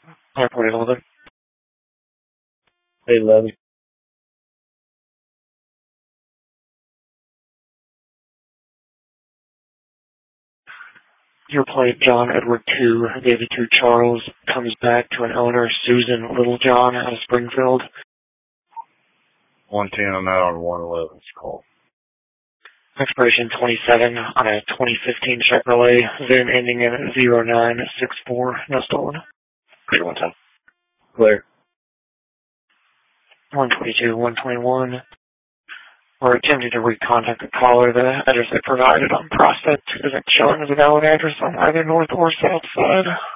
Airport 11. Hey, 11. Your plate, John Edward 2, David 2 Charles, comes back to an owner, Susan Littlejohn, out of Springfield. 110 on that on 111's call. Expiration 27 on a 2015 Chevrolet, VIN ending in 0964, no stolen. Clear 110. Clear. 122, 121. We're attempting to recontact the caller. The address they provided on Prospect isn't showing as a valid address on either north or south side.